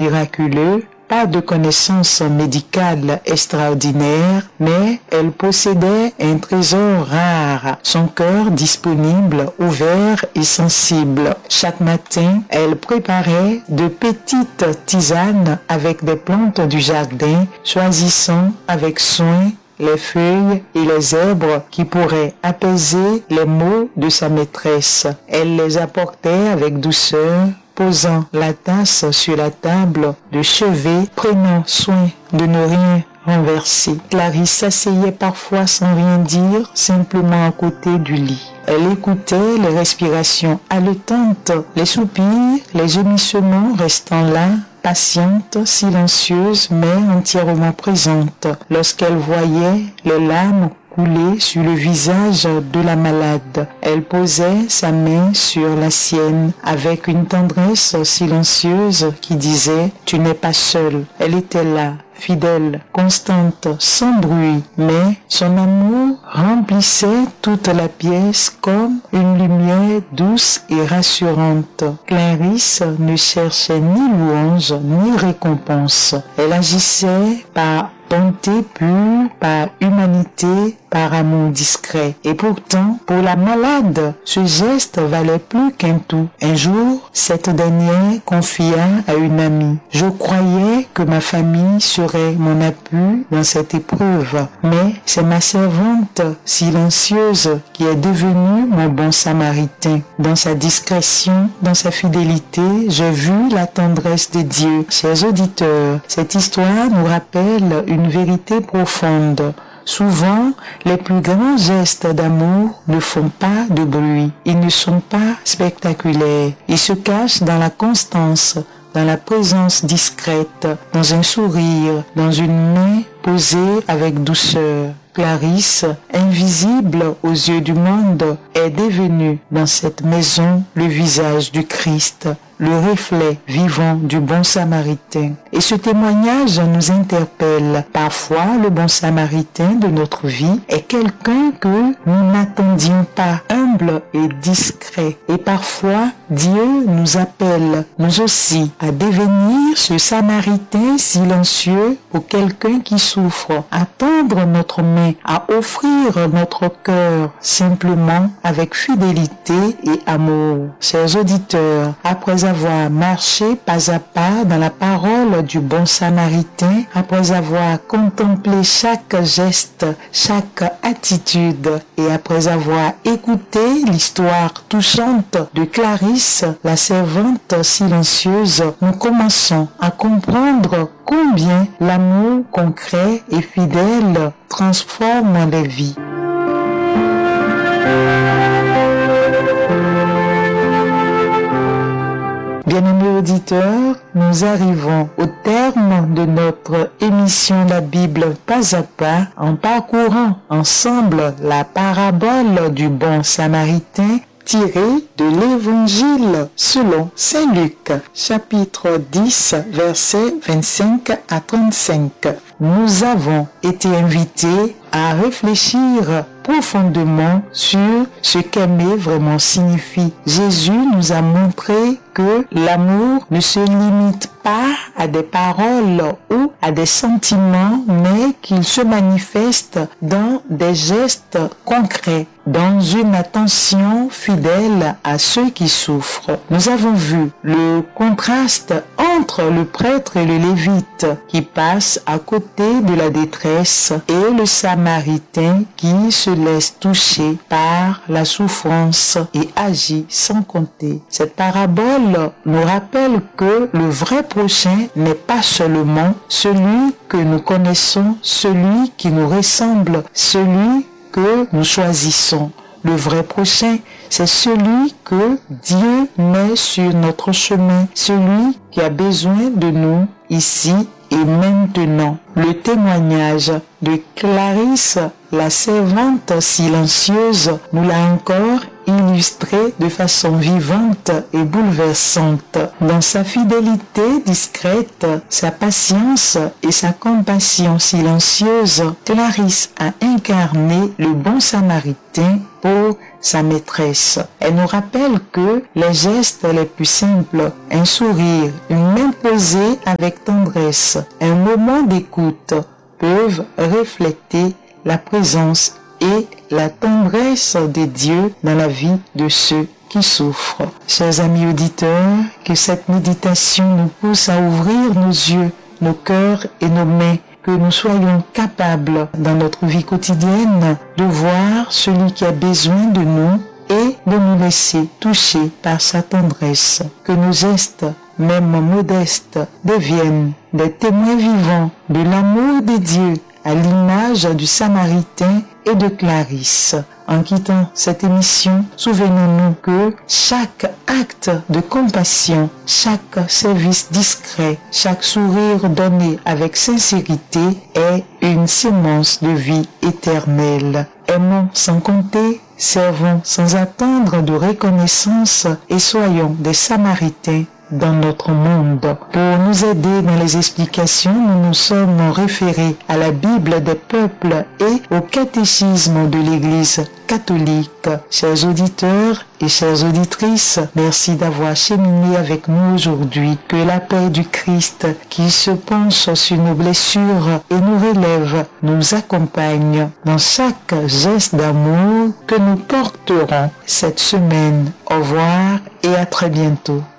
miraculeux, pas de connaissances médicales extraordinaires, mais elle possédait un trésor rare, son cœur disponible, ouvert et sensible. Chaque matin, elle préparait de petites tisanes avec des plantes du jardin, choisissant avec soin les feuilles et les herbes qui pourraient apaiser les maux de sa maîtresse. Elle les apportait avec douceur, posant la tasse sur la table de chevet, prenant soin de ne rien renverser. Clarisse s'asseyait parfois sans rien dire, simplement à côté du lit. Elle écoutait les respirations haletantes, les soupirs, les gémissements restant là, patiente, silencieuse, mais entièrement présente. Lorsqu'elle voyait les larmes couler sur le visage de la malade, elle posait sa main sur la sienne avec une tendresse silencieuse qui disait « Tu n'es pas seule ». Elle était là, fidèle, constante, sans bruit, mais son amour remplissait toute la pièce comme une lumière douce et rassurante. Clarisse ne cherchait ni louange ni récompense. Elle agissait par bonté pure, par humanité, par amour discret. Et pourtant, pour la malade, ce geste valait plus qu'un tout. Un jour, cette dernière confia à une amie: « Je croyais que ma famille serait mon appui dans cette épreuve, mais c'est ma servante silencieuse qui est devenue mon bon samaritain. Dans sa discrétion, dans sa fidélité, j'ai vu la tendresse de Dieu. » Chers auditeurs, cette histoire nous rappelle une vérité profonde. Souvent, les plus grands gestes d'amour ne font pas de bruit. Ils ne sont pas spectaculaires. Ils se cachent dans la constance, dans la présence discrète, dans un sourire, dans une main posée avec douceur. Clarisse, invisible aux yeux du monde, est devenue dans cette maison le visage du Christ, le reflet vivant du bon samaritain. Et ce témoignage nous interpelle. Parfois, le bon samaritain de notre vie est quelqu'un que nous n'attendions pas, humble et discret. Et parfois, Dieu nous appelle, nous aussi, à devenir ce samaritain silencieux pour quelqu'un qui souffre, à tendre notre main, à offrir notre cœur simplement avec fidélité et amour. Chers auditeurs, après avoir marché pas à pas dans la parole du bon samaritain, après avoir contemplé chaque geste, chaque attitude et après avoir écouté l'histoire touchante de Clarisse, la servante silencieuse, nous commençons à comprendre combien l'amour concret et fidèle transforme les vies. Bien-aimés auditeurs, nous arrivons au terme de notre émission La Bible pas à pas en parcourant ensemble la parabole du bon samaritain tirée de l'Évangile selon Saint Luc, chapitre 10, versets 25 à 35. Nous avons été invités à réfléchir profondément sur ce qu'aimer vraiment signifie. Jésus nous a montré que l'amour ne se limite pas à des paroles ou à des sentiments, mais qu'il se manifeste dans des gestes concrets, dans une attention fidèle à ceux qui souffrent. Nous avons vu le contraste entre le prêtre et le lévite qui passe à côté de la détresse et le samaritain qui se laisse toucher par la souffrance et agit sans compter. Cette parabole nous rappelle que le vrai prochain n'est pas seulement celui que nous connaissons, celui qui nous ressemble, celui que nous choisissons. Le vrai prochain, c'est celui que Dieu met sur notre chemin, celui qui a besoin de nous ici et maintenant. Le témoignage de Clarisse, la servante silencieuse, nous l'a encore illustré de façon vivante et bouleversante. Dans sa fidélité discrète, sa patience et sa compassion silencieuse, Clarisse a incarné le bon samaritain pour sa maîtresse. Elle nous rappelle que les gestes les plus simples, un sourire, une main posée avec tendresse, un moment d'écoute, peuvent refléter la présence et la tendresse de Dieu dans la vie de ceux qui souffrent. Chers amis auditeurs, que cette méditation nous pousse à ouvrir nos yeux, nos cœurs et nos mains, que nous soyons capables dans notre vie quotidienne de voir celui qui a besoin de nous et de nous laisser toucher par sa tendresse. Que nos gestes, même modestes, deviennent des témoins vivants de l'amour de Dieu à l'image du Samaritain et de Clarisse. En quittant cette émission, souvenons-nous que chaque acte de compassion, chaque service discret, chaque sourire donné avec sincérité est une semence de vie éternelle. Aimons sans compter, servons sans attendre de reconnaissance et soyons des Samaritains dans notre monde. Pour nous aider dans les explications, nous nous sommes référés à la Bible des peuples et au catéchisme de l'Église catholique. Chers auditeurs et chères auditrices, merci d'avoir cheminé avec nous aujourd'hui. Que la paix du Christ qui se penche sur nos blessures et nous relève, nous accompagne dans chaque geste d'amour que nous porterons cette semaine. Au revoir et à très bientôt.